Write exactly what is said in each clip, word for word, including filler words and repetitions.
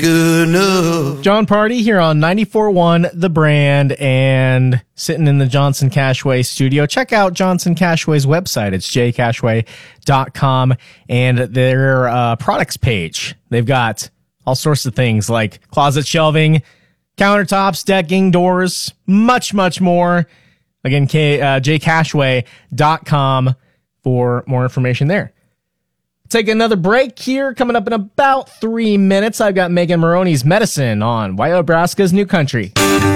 Good enough. John Party here on ninety-four point one The Brand and sitting in the Johnson Cashway studio. Check out Johnson Cashway's website. It's j cashway dot com and their uh, products page. They've got all sorts of things like closet shelving, countertops, decking, doors, much, much more. Again, K, uh, j cashway dot com for more information there. Take another break here. Coming up in about three minutes, I've got Megan Maroney's Medicine on Wyobraska's New Country.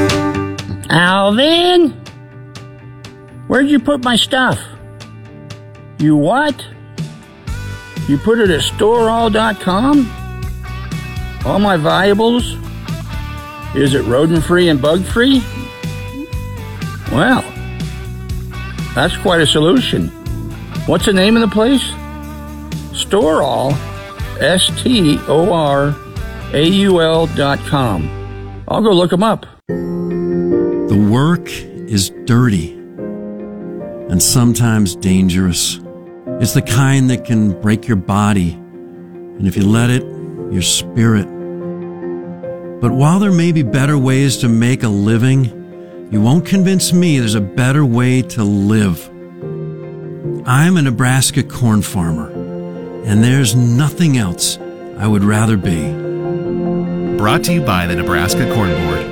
Alvin? Where'd you put my stuff? You what? You put it at store all dot com? All my valuables? Is it rodent-free and bug-free? Well, that's quite a solution. What's the name of the place? Store All, S T O R A U L dot com. I'll go look them up. The work is dirty and sometimes dangerous. It's the kind that can break your body, and if you let it, your spirit. But while there may be better ways to make a living, you won't convince me there's a better way to live. I'm a Nebraska corn farmer, and there's nothing else I would rather be. Brought to you by the Nebraska Corn Board.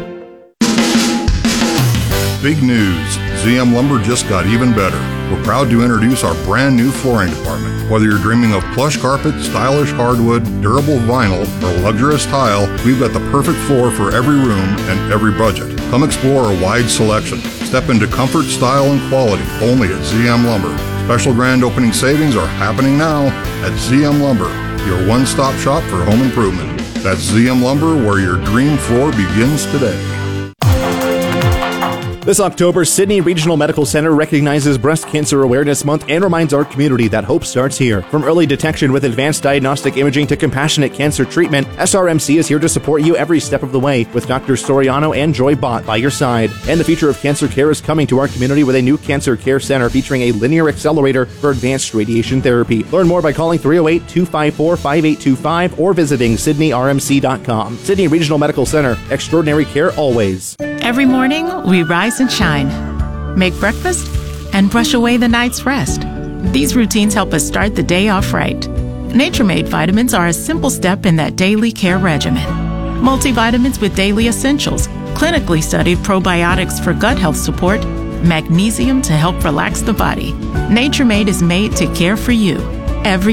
Big news. Z M Lumber just got even better. We're proud to introduce our brand new flooring department. Whether you're dreaming of plush carpet, stylish hardwood, durable vinyl, or luxurious tile, we've got the perfect floor for every room and every budget. Come explore our wide selection. Step into comfort, style, and quality only at Z M Lumber. Special grand opening savings are happening now at Z M Lumber, your one-stop shop for home improvement. That's Z M Lumber, where your dream floor begins today. This October, Sydney Regional Medical Center recognizes Breast Cancer Awareness Month and reminds our community that hope starts here. From early detection with advanced diagnostic imaging to compassionate cancer treatment, S R M C is here to support you every step of the way with Doctor Soriano and Joy Bott by your side. And the future of cancer care is coming to our community with a new cancer care center featuring a linear accelerator for advanced radiation therapy. Learn more by calling three oh eight, two five four, five eight two five or visiting sydney r m c dot com. Sydney Regional Medical Center. Extraordinary care always. Every morning, we rise and shine, make breakfast, and brush away the night's rest. These routines help us start the day off right. Nature-Made vitamins are a simple step in that daily care regimen. Multivitamins with daily essentials, clinically studied probiotics for gut health support, magnesium to help relax the body. Nature-Made is made to care for you every